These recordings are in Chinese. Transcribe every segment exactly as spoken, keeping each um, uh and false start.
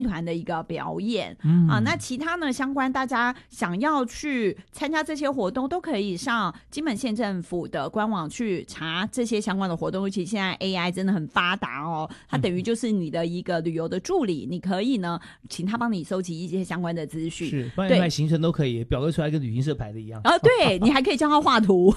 团的一个表演、 嗯、 啊，那其他呢相关大家想要去参加这些活动，都可以上金门县政府的官网去查这些相关的活动。尤其现在 A I 真的很发达哦，它等于就是你的一个旅游的助理，你可以呢请他帮你收集一些相关的资讯， 是，不然行程都可以表格出来跟旅行社排的一样啊，对，你还可以叫他画图。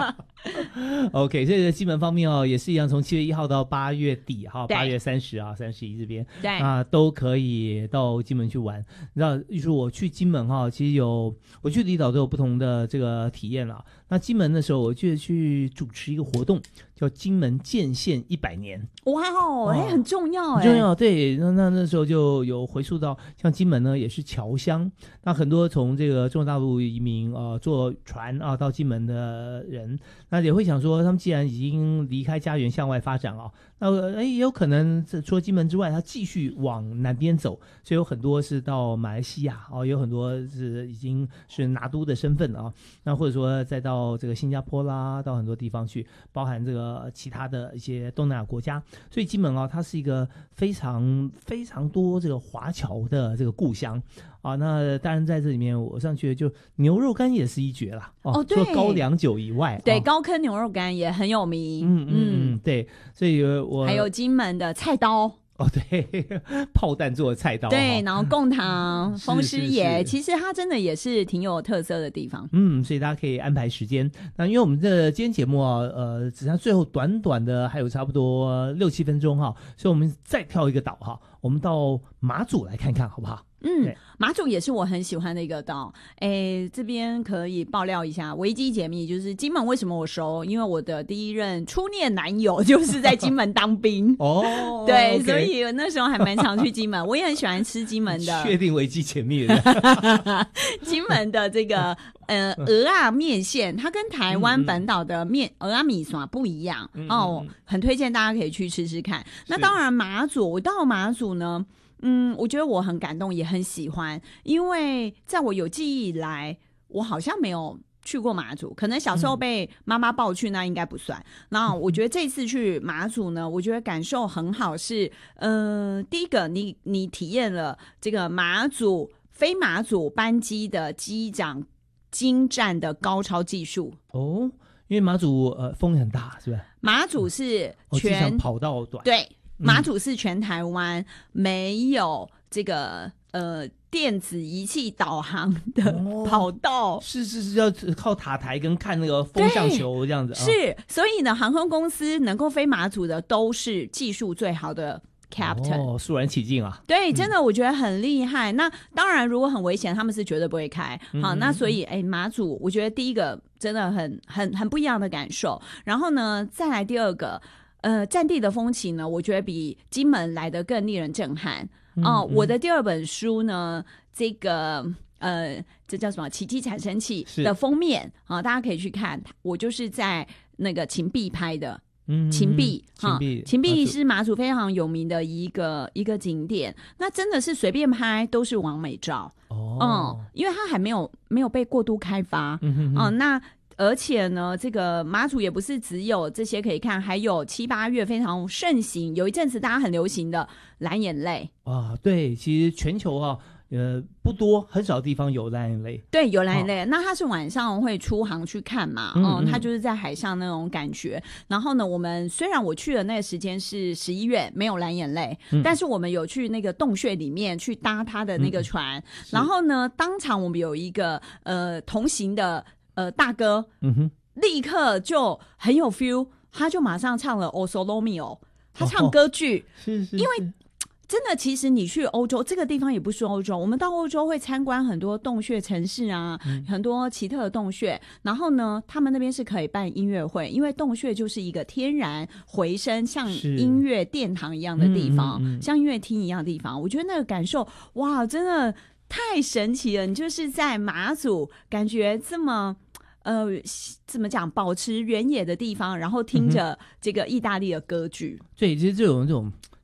OK， 这个金门方面哦，也是一样，从七月一号到八月底哈，八月三十啊、三十一这边， 对啊，都可以到金门去玩。你知道，例如我去金门哈，其实有我去离岛都有不同的这个体验啦。那金门的时候，我就去主持一个活动，叫金门建县一百年。 哇哦，哎、欸，很重要、欸， 很重要。对，那那那时候就有回溯到，像金门呢也是侨乡，那很多从这个中国大陆移民呃坐船啊到金门的人，那也会想说，他们既然已经离开家园向外发展啊，那哎也有可能除了金门之外，他继续往南边走，所以有很多是到马来西亚哦，有很多是已经是拿督的身份啊，那或者说再到这个新加坡啦，到很多地方去，包含这个其他的一些东南亚国家，所以金门啊，它是一个非常非常多这个华侨的这个故乡啊。那当然在这里面，我上去就牛肉干也是一绝啦。哦，除了高粱酒以外， 对， 哦、 高坑牛肉干也很有名。 嗯嗯嗯，对，所以我还有金门的菜刀。 哦，对，炮弹做的菜刀， 对，然后贡糖、风师爷， 其实它真的也是挺有特色的地方。 嗯，所以大家可以安排时间。那因为我们的今天节目啊，呃，只剩最后短短的还有差不多六七分钟哈，所以我们再跳一个岛哈，我们到马祖来看看好不好？ 嗯，马祖也是我很喜欢的一个岛。哎，这边可以爆料一下危机解密，就是金门为什么我熟？因为我的第一任初恋男友就是在金门当兵哦， 对， okay 所以那时候还蛮常去金门。我也很喜欢吃金门的， 确定危机解密了。 金门的这个呃蚵仔面线，它跟台湾本岛的面蚵仔米线不一样、嗯、哦，很推荐大家可以去吃吃看。那当然马祖，我到马祖呢。嗯，我觉得我很感动，也很喜欢，因为在我有记忆以来，我好像没有去过马祖，可能小时候被妈妈抱去，那应该不算。那、嗯、我觉得这次去马祖呢，我觉得感受很好是，是呃，第一个你你体验了这个马祖飞马祖班机的机长精湛的高超技术哦，因为马祖呃风很大，是吧？ 马祖是全、 哦、跑道短， 对。马祖是全台湾没有这个呃电子仪器导航的跑道、哦、 是是是要靠塔台跟看那个风向球这样子、哦、 是，所以呢航空公司能够飞马祖的都是技术最好的 Captain 哦，肃然起敬啊！ 对，真的我觉得很厉害、嗯、那当然如果很危险他们是绝对不会开、嗯、好，那所以哎，马祖我觉得第一个真的很很很不一样的感受，然后呢再来第二个呃，战地的风情呢，我觉得比金门来得更令人震撼哦、嗯嗯。我的第二本书呢，这个呃，这叫什么？奇迹产生器的封面啊、哦，大家可以去看。我就是在那个芹壁拍的，嗯，芹壁哈，芹壁是马祖非常有名的一个一个景点。那真的是随便拍都是完美照哦、嗯，因为它还没有没有被过度开发，嗯哼哼哦，那。而且呢，这个马祖也不是只有这些可以看，还有七八月非常盛行，有一阵子大家很流行的蓝眼泪啊。对，其实全球啊，呃，不多，很少地方有蓝眼泪。 对，有蓝眼泪、哦。那它是晚上会出航去看嘛？嗯，嗯它就是在海上那种感觉。然后呢，我们虽然我去的那个时间是十一月，没有蓝眼泪、嗯，但是我们有去那个洞穴里面去搭它的那个船。嗯、然后呢，当场我们有一个呃同行的。呃，大哥，嗯哼，立刻就很有 feel， 他就马上唱了《O Solo Mio》，他唱歌剧， 哦、是, 是是， 因为真的，其实你去欧洲这个地方也不是欧洲，我们到欧洲会参观很多洞穴城市啊、嗯，很多奇特的洞穴，然后呢，他们那边是可以办音乐会，因为洞穴就是一个天然回声，像音乐殿堂一样的地方，嗯嗯嗯像音乐厅一样的地方，我觉得那个感受，哇，真的太神奇了！你就是在马祖，感觉这么。呃，怎么讲？保持原野的地方，然后听着这个意大利的歌剧。 对，其实这种这种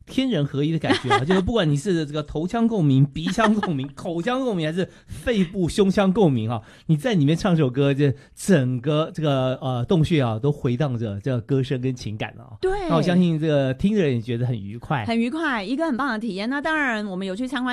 天人合一的感觉啊，就是不管你是这个头腔共鸣、鼻腔共鸣、口腔共鸣，还是肺部、胸腔共鸣啊，你在里面唱首歌，这整个这个呃洞穴啊，都回荡着这个歌声跟情感啊。 对， 那我相信这个听的人也觉得很愉快， 很愉快，一个很棒的体验。那当然，我们有去参观